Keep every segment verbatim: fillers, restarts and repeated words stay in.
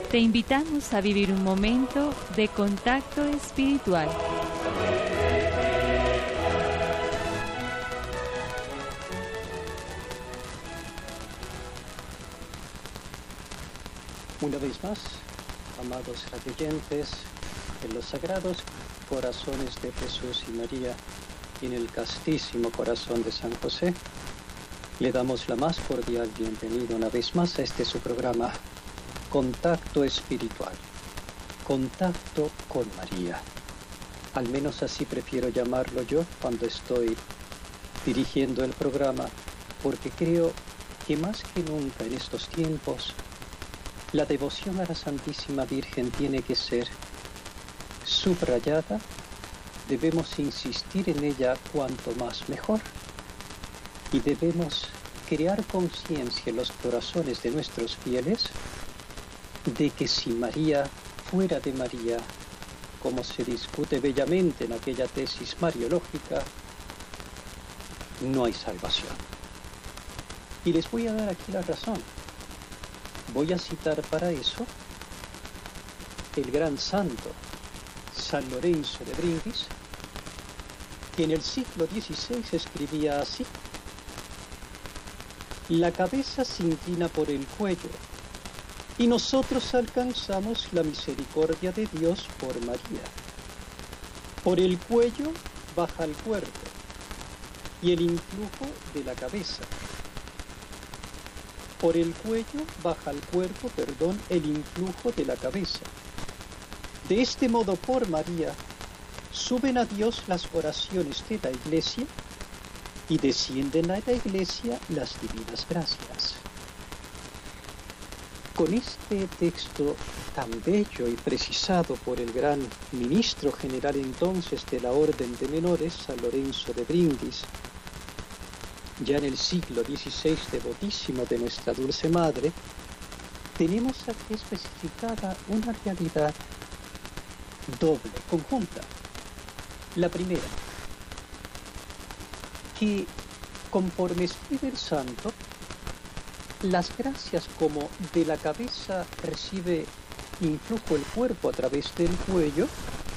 Te invitamos a vivir un momento de contacto espiritual. Una vez más, amados radioyentes, en los sagrados corazones de Jesús y María y en el castísimo corazón de San José, le damos la más cordial bienvenida una vez más a este su programa, Contacto Espiritual, Contacto con María. Al menos así prefiero llamarlo yo cuando estoy dirigiendo el programa, porque creo que más que nunca en estos tiempos, la devoción a la Santísima Virgen tiene que ser subrayada, debemos insistir en ella cuanto más mejor y debemos crear conciencia en los corazones de nuestros fieles de que si María fuera de María, como se discute bellamente en aquella tesis mariológica, no hay salvación. Y les voy a dar aquí la razón. Voy a citar para eso el gran santo San Lorenzo de Brindis, que en el siglo dieciséis escribía así: la cabeza se inclina por el cuello, y nosotros alcanzamos la misericordia de Dios por María. Por el cuello baja el cuerpo, y el influjo de la cabeza. Por el cuello baja al cuerpo, perdón, el influjo de la cabeza. De este modo, por María, suben a Dios las oraciones de la Iglesia y descienden a la Iglesia las divinas gracias. Con este texto tan bello y precisado por el gran ministro general entonces de la Orden de Menores, San Lorenzo de Brindis, ya en el siglo dieciséis devotísimo de nuestra Dulce Madre, tenemos aquí especificada una realidad doble, conjunta. La primera, que conforme escribe el santo, las gracias como de la cabeza recibe influjo el cuerpo a través del cuello,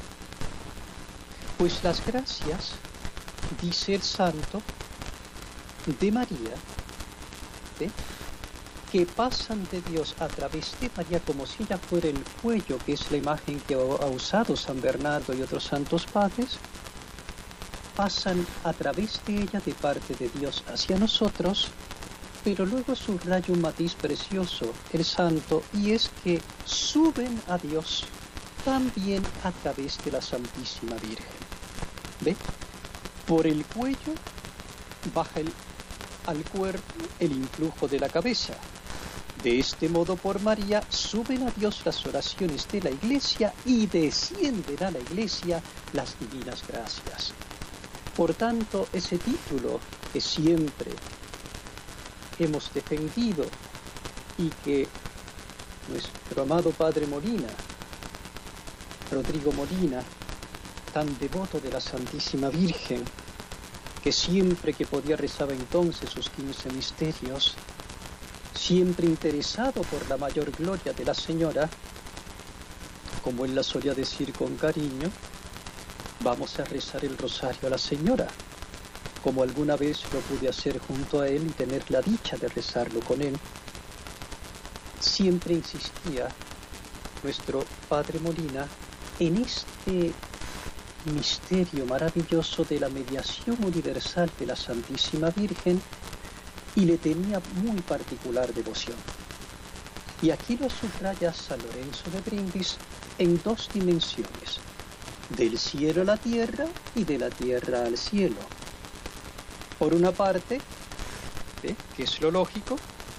pues las gracias, dice el santo, de María, ¿eh? que pasan de Dios a través de María como si ella fuera el cuello, que es la imagen que ha usado San Bernardo y otros santos padres, pasan a través de ella de parte de Dios hacia nosotros, pero luego subraya un matiz precioso el santo, y es que suben a Dios también a través de la Santísima Virgen. ¿Ve? Por el cuello baja el al cuerpo el influjo de la cabeza. De este modo, por María, suben a Dios las oraciones de la Iglesia y descienden a la Iglesia las divinas gracias. Por tanto, ese título que siempre hemos defendido y que nuestro amado Padre Molina, Rodrigo Molina, tan devoto de la Santísima Virgen, que siempre que podía rezaba entonces sus quince misterios, siempre interesado por la mayor gloria de la Señora, como él la solía decir con cariño, vamos a rezar el rosario a la Señora, como alguna vez lo pude hacer junto a él y tener la dicha de rezarlo con él. Siempre insistía nuestro Padre Molina en este misterio maravilloso de la mediación universal de la Santísima Virgen, y le tenía muy particular devoción. Y aquí lo subraya San Lorenzo de Brindis en dos dimensiones: del cielo a la tierra y de la tierra al cielo. Por una parte, ¿eh? que es lo lógico,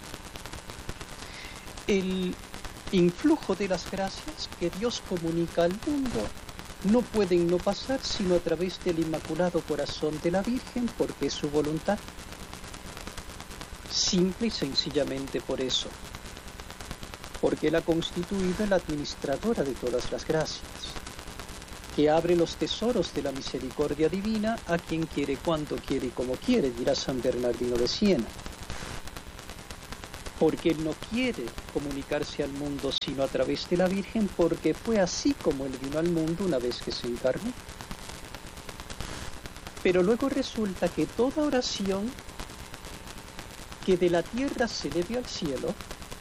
el influjo de las gracias que Dios comunica al mundo no pueden no pasar sino a través del Inmaculado Corazón de la Virgen, porque es su voluntad. Simple y sencillamente por eso, porque Él ha constituido la administradora de todas las gracias, que abre los tesoros de la misericordia divina a quien quiere, cuanto quiere y como quiere, dirá San Bernardino de Siena. porque Él no quiere comunicarse al mundo sino a través de la Virgen, porque fue así como Él vino al mundo una vez que se encarnó. Pero luego resulta que toda oración que de la tierra se eleve al cielo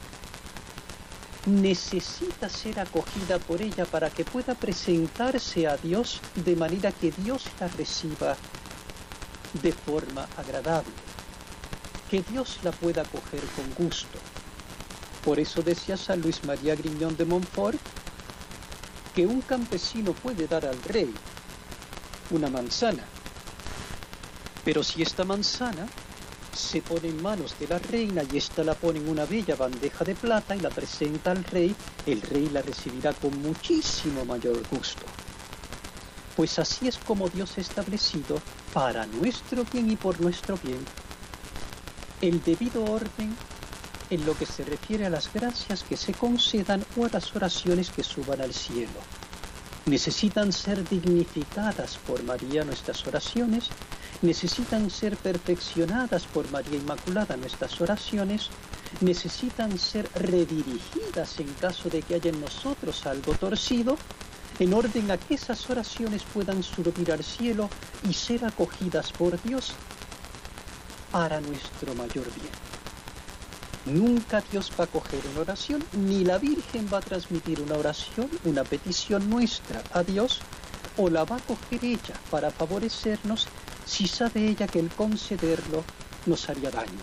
necesita ser acogida por ella para que pueda presentarse a Dios de manera que Dios la reciba de forma agradable, que Dios la pueda acoger con gusto. Por eso decía San Luis María Griñón de Montfort que un campesino puede dar al rey una manzana, pero si esta manzana se pone en manos de la reina y ésta la pone en una bella bandeja de plata y la presenta al rey, el rey la recibirá con muchísimo mayor gusto. Pues así es como Dios ha establecido, para nuestro bien y por nuestro bien, el debido orden en lo que se refiere a las gracias que se concedan o a las oraciones que suban al cielo. Necesitan ser dignificadas por María nuestras oraciones, necesitan ser perfeccionadas por María Inmaculada nuestras oraciones, necesitan ser redirigidas en caso de que haya en nosotros algo torcido, en orden a que esas oraciones puedan subir al cielo y ser acogidas por Dios para nuestro mayor bien. Nunca Dios va a acoger una oración, ni la Virgen va a transmitir una oración, una petición nuestra a Dios, o la va a acoger ella para favorecernos si sabe ella que el concederlo nos haría daño.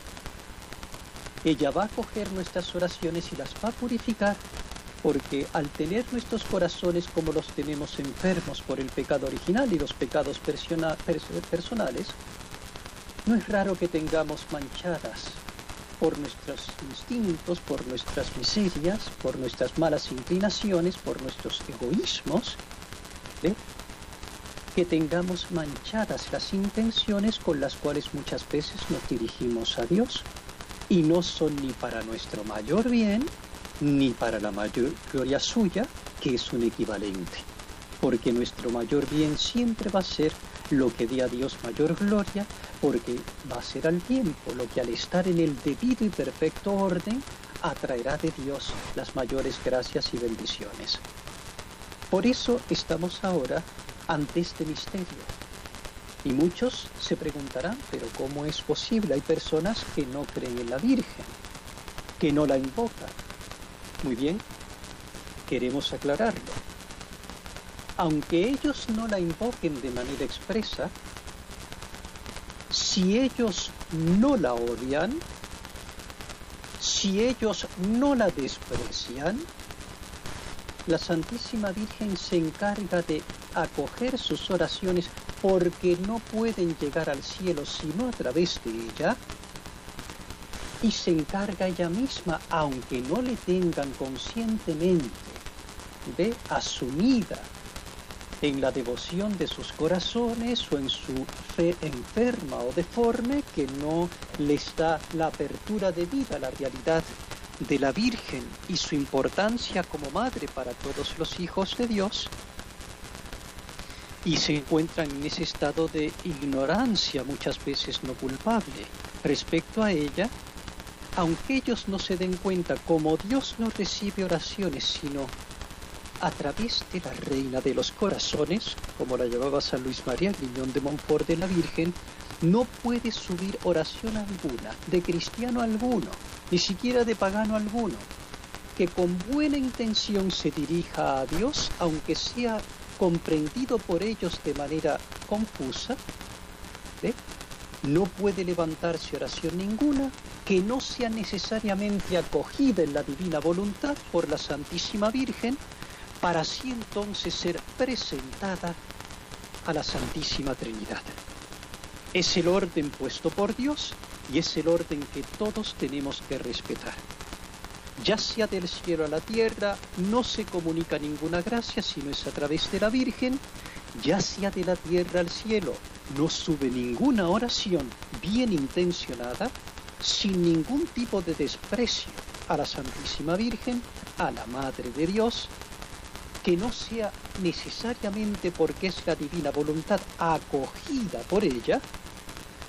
Ella va a acoger nuestras oraciones y las va a purificar, porque al tener nuestros corazones como los tenemos enfermos por el pecado original y los pecados persona, pers personales, no es raro que tengamos manchadas por nuestros instintos, por nuestras miserias, por nuestras malas inclinaciones, por nuestros egoísmos, ¿eh? que tengamos manchadas las intenciones con las cuales muchas veces nos dirigimos a Dios, y no son ni para nuestro mayor bien, ni para la mayor gloria suya, que es un equivalente, porque nuestro mayor bien siempre va a ser lo que dé a Dios mayor gloria, porque va a ser al tiempo lo que al estar en el debido y perfecto orden atraerá de Dios las mayores gracias y bendiciones. Por eso estamos ahora ante este misterio. Y muchos se preguntarán, pero ¿cómo es posible? Hay personas que no creen en la Virgen, que no la invocan. Muy bien, queremos aclararlo. Aunque ellos no la invoquen de manera expresa, si ellos no la odian, si ellos no la desprecian, la Santísima Virgen se encarga de acoger sus oraciones porque no pueden llegar al cielo sino a través de ella, y se encarga ella misma, aunque no le tengan conscientemente de asumida en la devoción de sus corazones o en su fe enferma o deforme, que no les da la apertura de vida a la realidad de la Virgen y su importancia como madre para todos los hijos de Dios, y se encuentran en ese estado de ignorancia, muchas veces no culpable, respecto a ella. Aunque ellos no se den cuenta, como Dios no recibe oraciones sino a través de la Reina de los Corazones, como la llamaba San Luis María Griñón de Montfort de la Virgen, no puede subir oración alguna, de cristiano alguno, ni siquiera de pagano alguno, que con buena intención se dirija a Dios, aunque sea comprendido por ellos de manera confusa, ¿eh? No puede levantarse oración ninguna que no sea necesariamente acogida en la divina voluntad por la Santísima Virgen, para así entonces ser presentada a la Santísima Trinidad. Es el orden puesto por Dios y es el orden que todos tenemos que respetar. Ya sea del cielo a la tierra, no se comunica ninguna gracia sino es a través de la Virgen, ya sea de la tierra al cielo, no sube ninguna oración bien intencionada, sin ningún tipo de desprecio a la Santísima Virgen, a la Madre de Dios, que no sea necesariamente porque es la divina voluntad acogida por ella,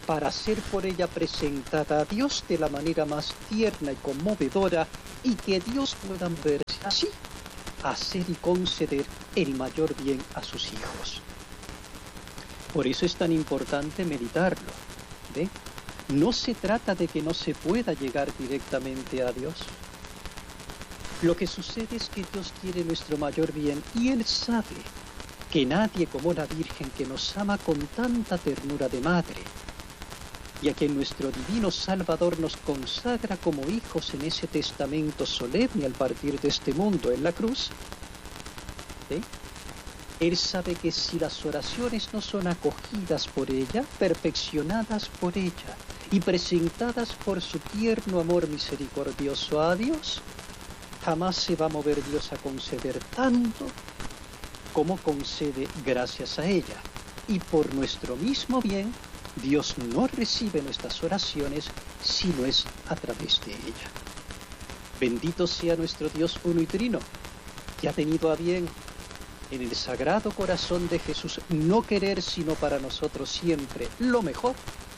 para ser por ella presentada a Dios de la manera más tierna y conmovedora, y que Dios pueda verse así, hacer y conceder el mayor bien a sus hijos. Por eso es tan importante meditarlo, ¿ve? No se trata de que no se pueda llegar directamente a Dios. Lo que sucede es que Dios quiere nuestro mayor bien, y Él sabe que nadie como la Virgen, que nos ama con tanta ternura de madre, y a quien nuestro divino Salvador nos consagra como hijos en ese testamento solemne al partir de este mundo en la cruz, ¿eh? Él sabe que si las oraciones no son acogidas por ella, perfeccionadas por ella y presentadas por su tierno amor misericordioso a Dios, jamás se va a mover Dios a conceder tanto como concede gracias a ella. Y por nuestro mismo bien, Dios no recibe nuestras oraciones si no es a través de ella. Bendito sea nuestro Dios uno y trino, que ha tenido a bien en el Sagrado Corazón de Jesús no querer sino para nosotros siempre lo mejor.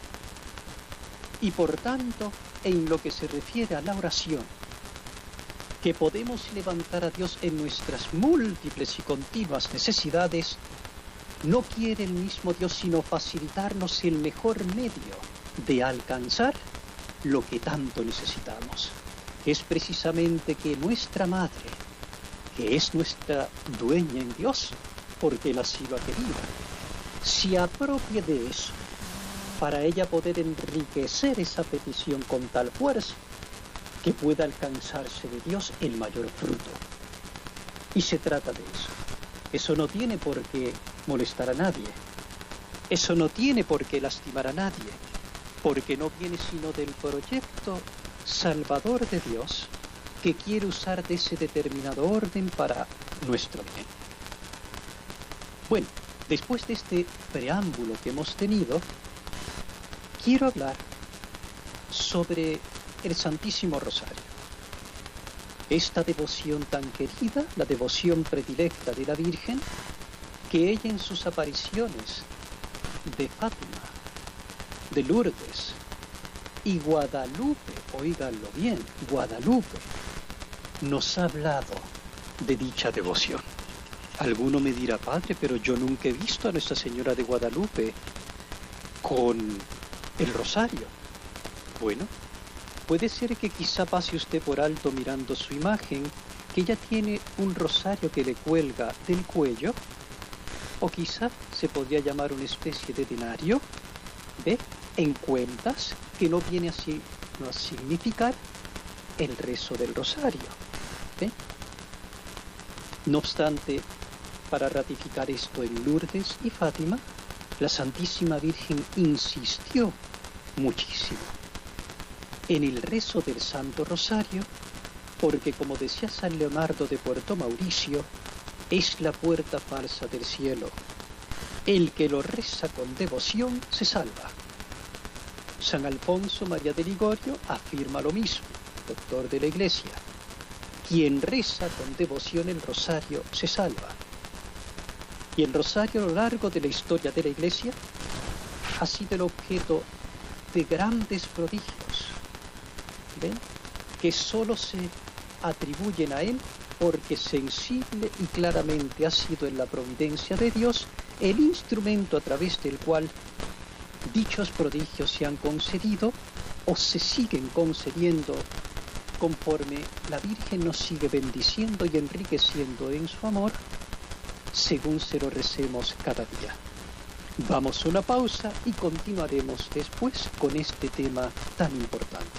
Y por tanto, en lo que se refiere a la oración, que podemos levantar a Dios en nuestras múltiples y continuas necesidades, no quiere el mismo Dios sino facilitarnos el mejor medio de alcanzar lo que tanto necesitamos. Es precisamente que nuestra Madre, que es nuestra dueña en Dios, porque Él así lo ha querido, se apropie de eso, para ella poder enriquecer esa petición con tal fuerza, que pueda alcanzarse de Dios el mayor fruto. Y se trata de eso. Eso no tiene por qué molestar a nadie. Eso no tiene por qué lastimar a nadie, porque no viene sino del proyecto salvador de Dios, que quiere usar de ese determinado orden para nuestro bien. Bueno, después de este preámbulo que hemos tenido, quiero hablar sobre el Santísimo Rosario. Esta devoción tan querida, la devoción predilecta de la Virgen, que ella en sus apariciones de Fátima, de Lourdes y Guadalupe, oíganlo bien, Guadalupe, nos ha hablado de dicha devoción. Alguno me dirá, padre, pero yo nunca he visto a Nuestra Señora de Guadalupe con el rosario. Bueno, puede ser que quizá pase usted por alto mirando su imagen, que ella tiene un rosario que le cuelga del cuello, o quizá se podría llamar una especie de denario, ¿ve? En cuentas, que no viene así no a significar el rezo del rosario, ¿ve? No obstante, para ratificar esto en Lourdes y Fátima, la Santísima Virgen insistió muchísimo en el rezo del Santo Rosario, porque como decía San Leonardo de Puerto Mauricio, es la puerta falsa del cielo. El que lo reza con devoción se salva. San Alfonso María de Ligorio afirma lo mismo, doctor de la Iglesia. Quien reza con devoción el rosario se salva. Y el rosario a lo largo de la historia de la Iglesia ha sido el objeto de grandes prodigios, ¿ven? Que solo se atribuyen a él porque sensible y claramente ha sido en la providencia de Dios el instrumento a través del cual dichos prodigios se han concedido o se siguen concediendo conforme la Virgen nos sigue bendiciendo y enriqueciendo en su amor según se lo recemos cada día. Vamos a una pausa y continuaremos después con este tema tan importante.